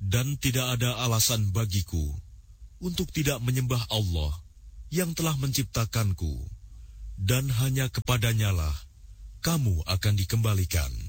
Dan tidak ada alasan bagiku untuk tidak menyembah Allah yang telah menciptakanku, dan hanya kepadanyalah kamu akan dikembalikan.